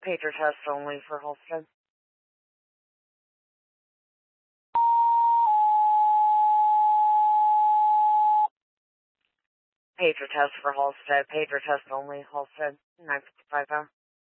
Pager test only for Halstead. Pager test for Halstead. Pager test only. Halstead. 9:55 hour.